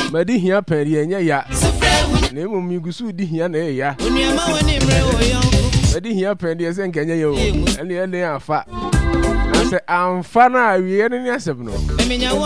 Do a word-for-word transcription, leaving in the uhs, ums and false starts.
Madi hia pɛri enye ya. Na emu migusu di hia na ya. Madi hia pɛri ese nkenye ye o. Ene ele afa. Na se amfa na awie ne asem no.